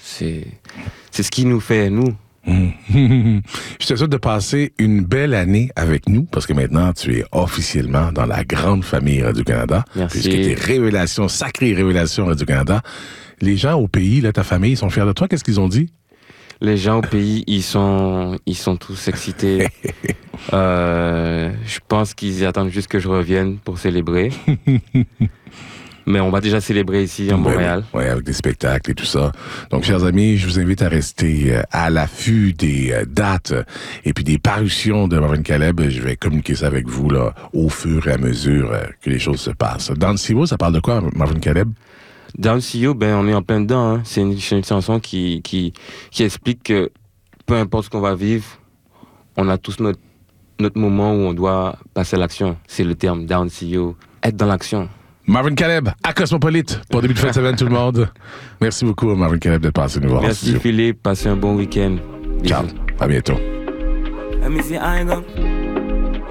C'est ce qui nous fait, nous. Je te souhaite de passer une belle année avec nous, parce que maintenant, tu es officiellement dans la grande famille Radio-Canada. Merci. Puisque tes révélations, sacrées révélations Radio-Canada. Les gens au pays, là, ta famille, ils sont fiers de toi. Qu'est-ce qu'ils ont dit? Les gens au pays, ils sont tous excités. Je pense qu'ils attendent juste que je revienne pour célébrer. Mais on va déjà célébrer ici, à Montréal. Oui, avec des spectacles et tout ça. Donc, chers amis, je vous invite à rester à l'affût des dates et puis des parutions de Marvin Caleb. Je vais communiquer ça avec vous là, au fur et à mesure que les choses se passent. Dans le CEO, ça parle de quoi, Marvin Caleb? Dans le CEO, on est en plein dedans. Hein. C'est une chanson qui explique que peu importe ce qu'on va vivre, on a tous notre moment où on doit passer à l'action. C'est le terme, Down CEO, être dans l'action. Marvin Caleb, à Cosmopolite, pour début de fin de semaine, tout le monde. Merci beaucoup, Marvin Caleb, d'être passé nous voir. Merci, Philippe. Passez un bon week-end. Bisous. Ciao. À bientôt. Let me see, I ain't gonna